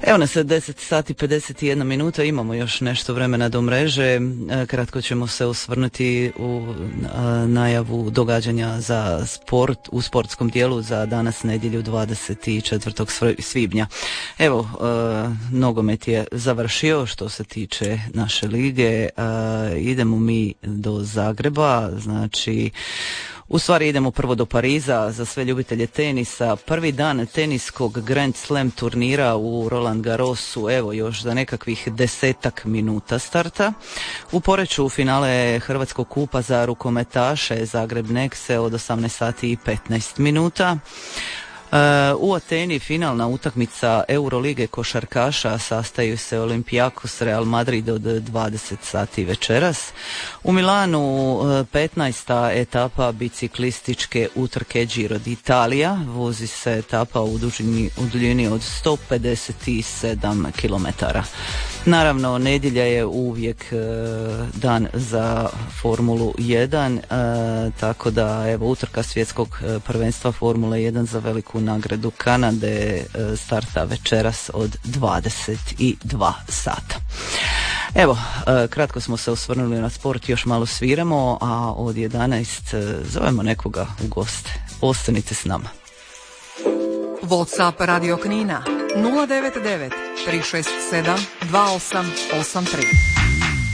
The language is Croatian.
Evo nas 10 sati 51 minuta, imamo još nešto vremena do mreže. Kratko ćemo se osvrnuti u najavu događanja za sport u sportskom dijelu za danas nedjelju 24. svibnja. Evo, nogomet je završio što se tiče naše lige. Idemo mi do Zagreba, znači u stvari idemo prvo do Pariza za sve ljubitelje tenisa. Prvi dan teniskog Grand Slam turnira u Roland Garrosu, evo još za nekakvih 10 minuta starta. U Poreču finale Hrvatskog kupa za rukometaše Zagreb Nexe od 18 sati i 15 minuta. U Ateni finalna utakmica Eurolige košarkaša, sastaju se Olympiakos Real Madrid od 20 sati večeras. U Milanu 15. etapa biciklističke utrke Giro d'Italia, vozi se etapa u duljini od 157 km. Naravno, nedjelja je uvijek dan za Formulu 1, tako da evo utrka svjetskog prvenstva Formule 1 za veliku nagradu Kanade starta večeras od 22 sata. Evo, kratko smo se osvrnuli na sport, još malo sviramo, a od 11 zovemo nekoga u goste. Ostanite s nama. WhatsApp Radio Knina 099 367 2883.